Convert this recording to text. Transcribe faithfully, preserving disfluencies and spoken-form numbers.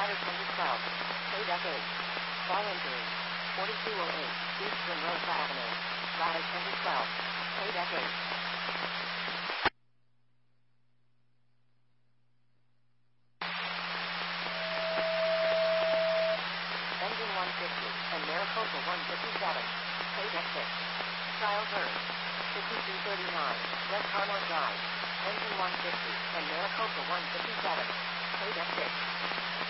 Riders one twelve. Paid F eight. Ball injury. forty-two oh eight. East Glenrose Avenue. Riders one twelve. Paid F eight. Engine one fifty and Maricopa one fifty-seven. Paid F six. Child Earth. fifty-three thirty-nine. West Harmon Drive. Engine one fifty and Maricopa one fifty-seven. Paid F six.